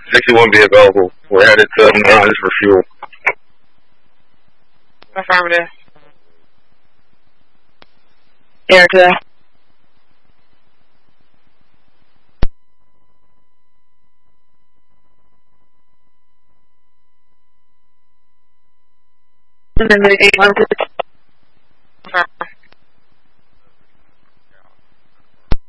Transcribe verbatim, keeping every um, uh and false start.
sixty-one be available. We're headed to Mines for fuel. Affirmative. Air to that. And then there's eight one six.